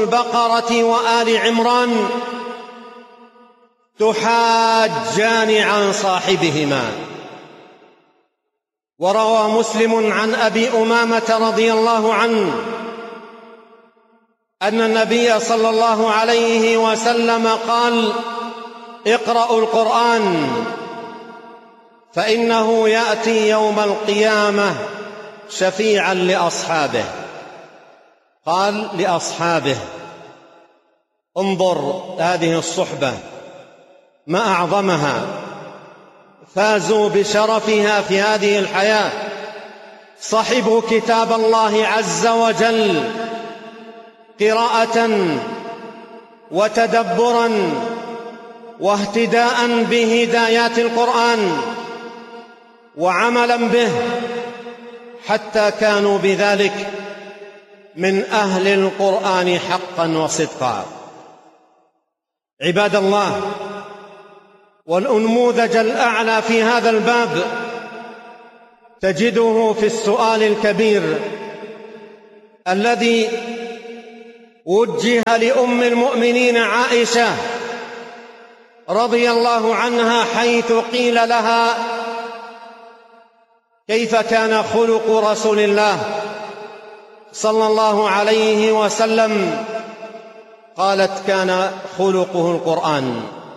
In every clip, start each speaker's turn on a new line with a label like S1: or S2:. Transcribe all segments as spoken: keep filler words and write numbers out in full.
S1: البقرة وآل عمران تحاجان عن صاحبهما. وروى مسلم عن أبي أمامة رضي الله عنه أن النبي صلى الله عليه وسلم قال: اقرأوا القرآن فإنه يأتي يوم القيامة شفيعا لأصحابه. قال لأصحابه. انظر هذه الصحبة ما أعظمها، فازوا بشرفها في هذه الحياة. صحبوا كتاب الله عز وجل قراءة وتدبرا واهتداء بهدايات القرآن وعملا به، حتى كانوا بذلك من أهل القرآن حقا وصدقا. عباد الله، والأنموذج الأعلى في هذا الباب تجده في السؤال الكبير الذي وجه لأم المؤمنين عائشة رضي الله عنها، حيث قيل لها: كيف كان خلق رسول الله صلى الله عليه وسلم؟ قالت: كان خلقه القرآن.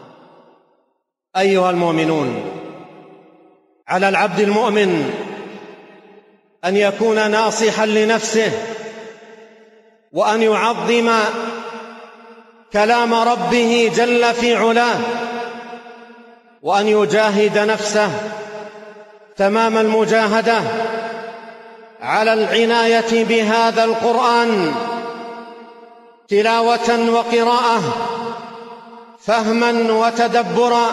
S1: أيها المؤمنون، على العبد المؤمن أن يكون ناصحا لنفسه، وأن يعظم كلام ربه جل في علاه، وأن يجاهد نفسه تمام المجاهدة على العناية بهذا القرآن تلاوة وقراءة، فهما وتدبرا،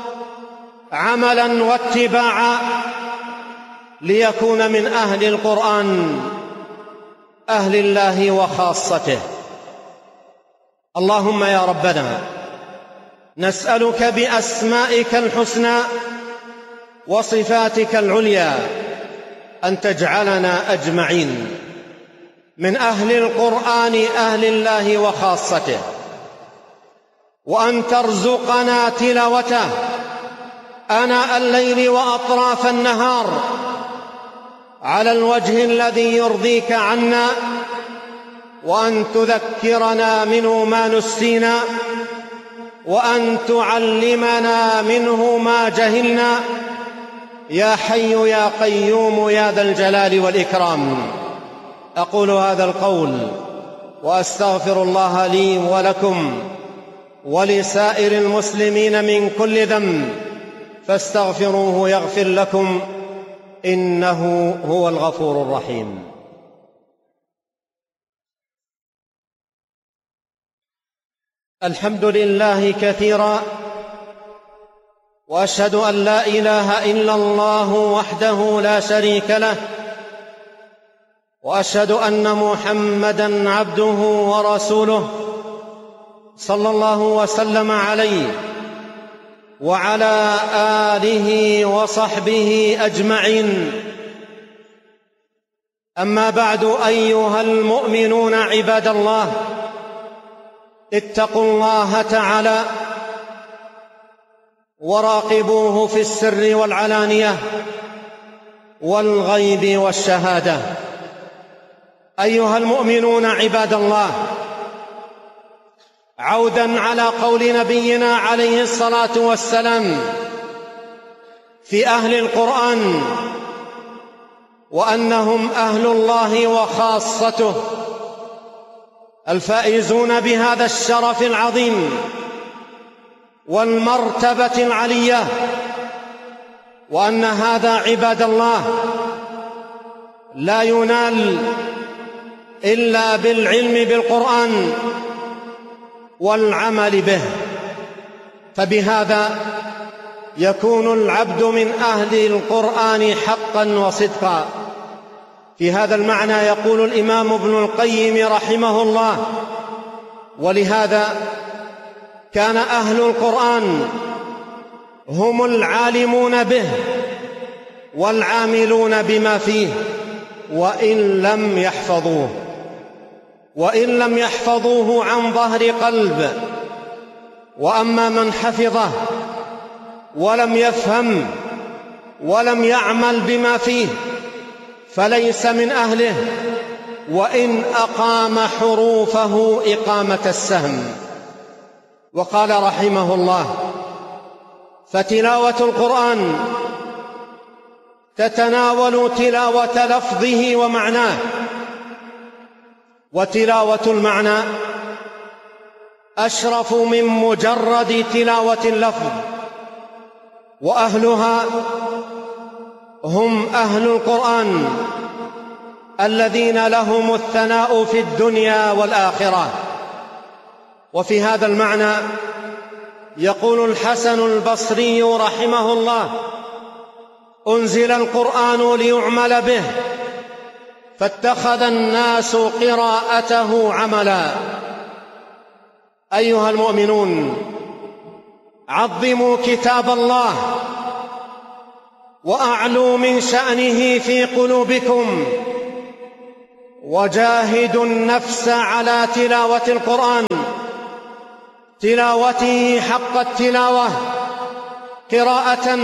S1: عملا واتباعا، ليكون من أهل القرآن، أهل الله وخاصته. اللهم يا ربنا، نسألك بأسمائك الحسنى وصفاتك العليا أن تجعلنا أجمعين من أهل القرآن، أهل الله وخاصته، وأن ترزقنا تلاوته آناء الليل وأطراف النهار على الوجه الذي يرضيك عنا، وأن تذكرنا منه ما نسينا، وأن تعلمنا منه ما جهلنا، يا حي يا قيوم يا ذا الجلال والإكرام. أقول هذا القول وأستغفر الله لي ولكم ولسائر المسلمين من كل ذنب، فاستغفروه يغفر لكم، إنه هو الغفور الرحيم. الحمد لله كثيرا، وأشهد أن لا إله إلا الله وحده لا شريك له، وأشهد أن محمدًا عبده ورسوله صلى الله وسلم عليه وعلى آله وصحبه أجمعين. أما بعد، أيها المؤمنون عباد الله، اتقوا الله تعالى وراقبوه في السر والعلانية والغيب والشهادة. أيها المؤمنون عباد الله، عودا على قول نبينا عليه الصلاة والسلام في أهل القرآن، وأنهم أهل الله وخاصته الفائزون بهذا الشرف العظيم والمرتبة العلية، وأن هذا عباد الله لا ينال إلا بالعلم بالقرآن والعمل به، فبهذا يكون العبد من أهل القرآن حقا وصدقا. في هذا المعنى يقول الإمام ابن القيم رحمه الله: ولهذا كان أهل القرآن هم العالمون به والعاملون بما فيه وإن لم يحفظوه، وإن لم يحفظوه عن ظهر قلب. وأما من حفظه ولم يفهم ولم يعمل بما فيه فليس من أهله، وإن أقام حروفه إقامة السهم. وقال رحمه الله: فتلاوة القرآن تتناول تلاوة لفظه ومعناه، وتلاوة المعنى أشرف من مجرد تلاوة اللفظ، وأهلها هم أهل القرآن الذين لهم الثناء في الدنيا والآخرة. وفي هذا المعنى يقول الحسن البصري رحمه الله: أنزل القرآن ليعمل به، فاتخذ الناس قراءته عملا. أيها المؤمنون، عظموا كتاب الله وأعلوا من شأنه في قلوبكم، وجاهدوا النفس على تلاوة القرآن، تلاوته حق التلاوة، قراءة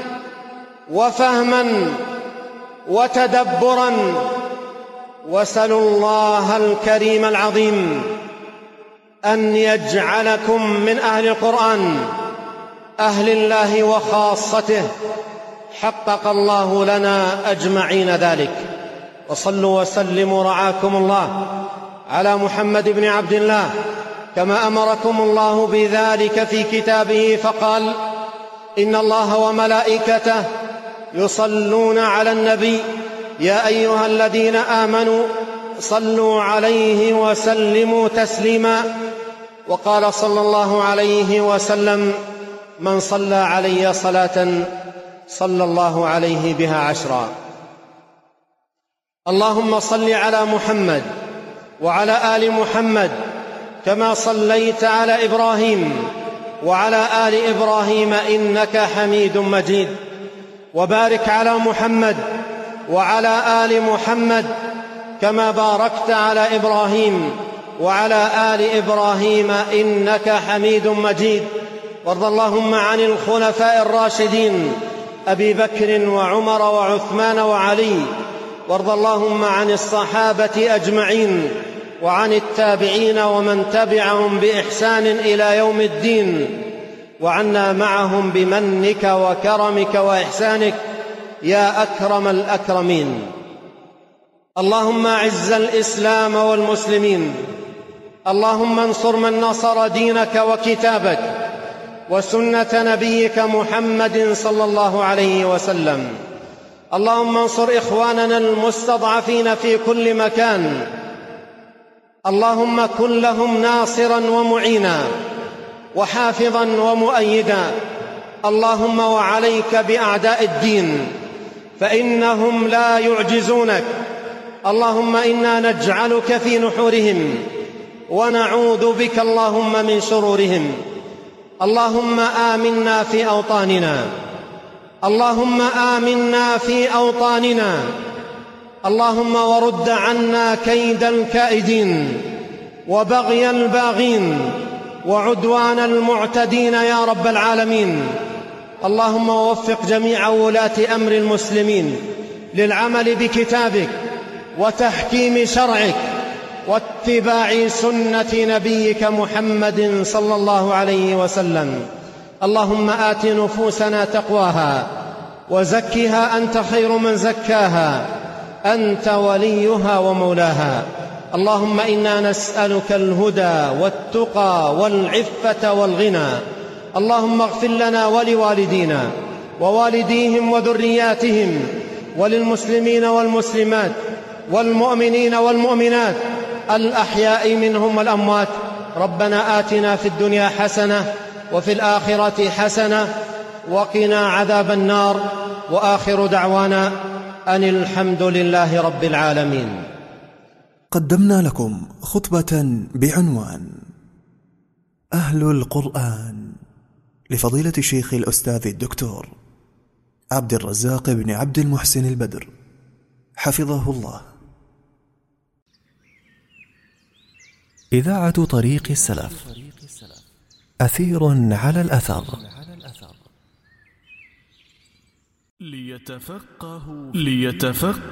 S1: وفهما وتدبرا. واسألوا الله الكريم العظيم أن يجعلكم من أهل القرآن، أهل الله وخاصته. حقق الله لنا أجمعين ذلك. وصلوا وسلموا رعاكم الله على محمد بن عبد الله، كما أمركم الله بذلك في كتابه، فقال: إن الله وملائكته يصلون على النبي يا أيها الذين آمنوا صلوا عليه وسلموا تسليما. وقال صلى الله عليه وسلم: من صلى علي صلاة صلى الله عليه بها عشرا. اللهم صل على محمد وعلى آل محمد كما صليت على إبراهيم وعلى آل إبراهيم إنك حميد مجيد. وبارك على محمد وعلى آل محمد كما باركت على إبراهيم وعلى آل إبراهيم إنك حميد مجيد. وارض اللهم عن الخلفاء الراشدين أبي بكر وعمر وعثمان وعلي، وارض اللهم عن الصحابة أجمعين وعن التابعين ومن تبعهم بإحسان إلى يوم الدين، وعنا معهم بمنك وكرمك وإحسانك يا أكرم الأكرمين. اللهم أعز الإسلام والمسلمين، اللهم انصر من نصر دينك وكتابك وسنة نبيك محمد صلى الله عليه وسلم. اللهم انصر إخواننا المستضعفين في كل مكان، اللهم كن لهم ناصرا ومعينا وحافظا ومؤيدا. اللهم وعليك بأعداء الدين فإنهم لا يعجزونك. اللهم إنا نجعلك في نحورهم ونعوذ بك اللهم من شرورهم. اللهم آمنا في أوطاننا، اللهم آمنا في أوطاننا. اللهم ورد عنا كيد الكائدين وبغي الباغين وعدوان المعتدين يا رب العالمين. اللهم وفق جميع ولاة أمر المسلمين للعمل بكتابك وتحكيم شرعك واتباع سنة نبيك محمد صلى الله عليه وسلم. اللهم آت نفوسنا تقواها وزكها أنت خير من زكاها، أنت وليها ومولاها. اللهم إنا نسألك الهدى والتقى والعفة والغنى. اللهم اغفر لنا ولوالدينا ووالديهم وذرياتهم وللمسلمين والمسلمات والمؤمنين والمؤمنات الأحياء منهم والأموات. ربنا آتنا في الدنيا حسنة وفي الآخرة حسنة وقنا عذاب النار. وآخر دعوانا أن الحمد لله رب العالمين.
S2: قدمنا لكم خطبة بعنوان أهل القرآن لفضيلة الشيخ الأستاذ الدكتور عبد الرزاق بن عبد المحسن البدر حفظه الله. إذاعة طريق السلف، أثير على الأثر.
S3: ليتفقهوا ليتفقهوا